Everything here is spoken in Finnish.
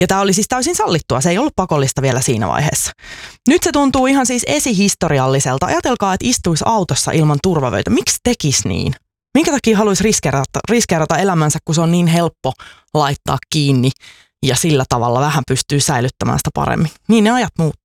Ja tämä oli siis täysin sallittua, se ei ollut pakollista vielä siinä vaiheessa. Nyt se tuntuu ihan siis esihistorialliselta. Ajatelkaa, että istuisi autossa ilman turvavöitä. Miksi tekisi niin? Minkä takia haluaisi riskeerata elämänsä, kun se on niin helppo laittaa kiinni ja sillä tavalla vähän pystyy säilyttämään sitä paremmin? Niin ne ajat muuttuu.